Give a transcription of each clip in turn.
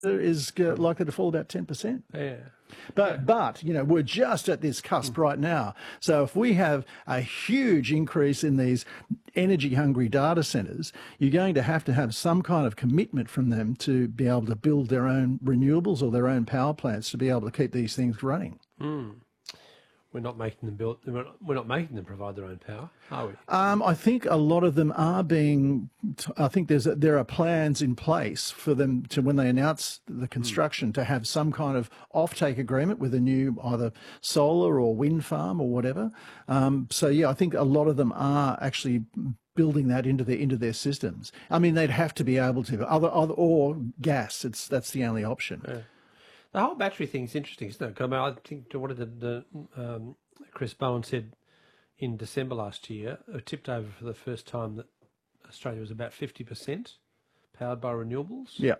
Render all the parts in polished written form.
is likely to fall about 10%. Yeah. But you know, we're just at this cusp right now. So if we have a huge increase in these energy-hungry data centres, you're going to have some kind of commitment from them to be able to build their own renewables or their own power plants to be able to keep these things running. We're not making them build. We're not making them provide their own power, are we? I think a lot of them are being. I think there are plans in place for them to, when they announce the construction, to have some kind of offtake agreement with a new either solar or wind farm or whatever. So yeah, I think a lot of them are actually building that into their systems. I mean, they'd have to be able to or gas. That's the only option. Yeah. The whole battery thing is interesting, isn't it? I mean, I think what did Chris Bowen said in December last year, it tipped over for the first time that Australia was about 50% powered by renewables. Yeah.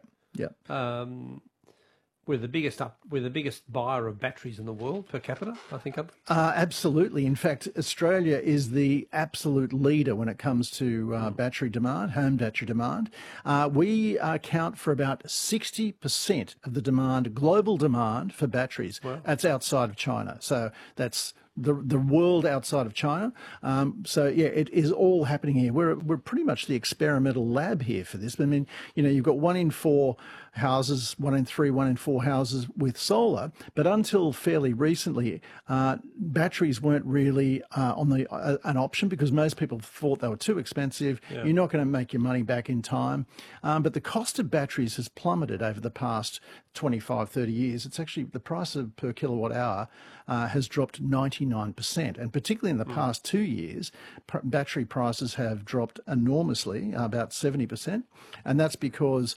We're the biggest buyer of batteries in the world per capita, I think. Absolutely. In fact, Australia is the absolute leader when it comes to battery demand, home battery demand. We account for about 60% of the demand, global demand for batteries. Wow. That's outside of China. So that's the world outside of China. So yeah, it is all happening here. We're pretty much the experimental lab here for this. I mean, you know, you've got 1 in 4 houses, 1 in 3, 1 in 4 houses with solar, but until fairly recently, batteries weren't really an option because most people thought they were too expensive. Yeah. You're not going to make your money back in time. But the cost of batteries has plummeted over the past 25, 30 years. It's actually the price per kilowatt hour has dropped 99%. And particularly in the past 2 years, battery prices have dropped enormously, about 70%. And that's because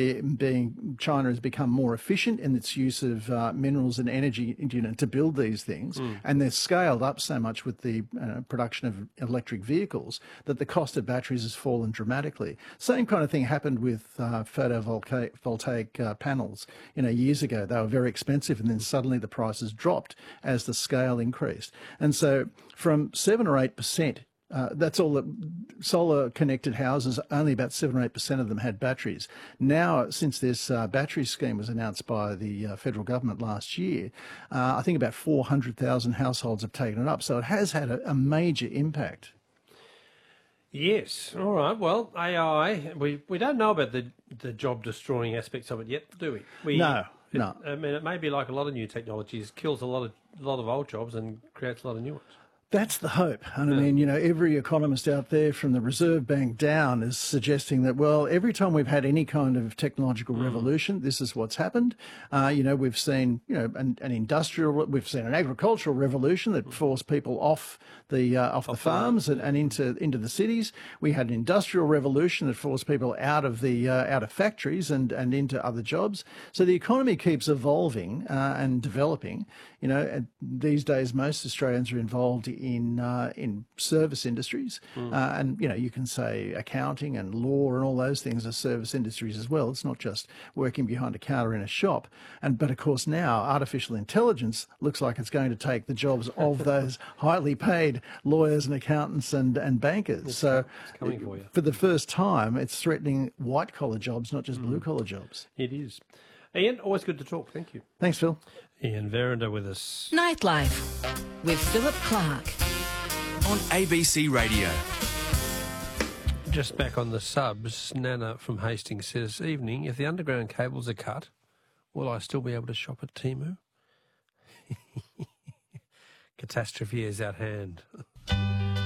China has become more efficient in its use of minerals and energy to build these things. And they're scaled up so much with the production of electric vehicles that the cost of batteries has fallen dramatically. Same kind of thing happened with photovoltaic panels. You know, years ago, they were very expensive, and then suddenly the prices dropped as the scale increased. And so from 7 or 8%, that's all that solar connected houses, only about 7 or 8% of them had batteries. Now, since this battery scheme was announced by the federal government last year, I think about 400,000 households have taken it up. So it has had a major impact. Yes. All right. Well, AI, we don't know about the job-destroying aspects of it yet, do we? No. I mean, it may be like a lot of new technologies, kills a lot of old jobs and creates a lot of new ones. That's the hope. And I mean, you know, every economist out there from the Reserve Bank down is suggesting that, well, every time we've had any kind of technological revolution, this is what's happened. You know, we've seen, you know, we've seen an agricultural revolution that forced people off the farms and into the cities. We had an industrial revolution that forced people out of factories and into other jobs. So the economy keeps evolving and developing. You know, and these days most Australians are involved in service industries, and you know, you can say accounting and law and all those things are service industries as well. It's not just working behind a counter in a shop. But of course now artificial intelligence looks like it's going to take the jobs of those highly paid lawyers and accountants and bankers. It's coming for you. For the first time, it's threatening white collar jobs, not just blue collar jobs. It is. Ian, always good to talk. Thank you. Thanks, Phil. Ian Verinder with us. Nightlife with Philip Clark on ABC Radio. Just back on the subs, Nana from Hastings says, evening, if the underground cables are cut, will I still be able to shop at Temu? Catastrophe is at hand.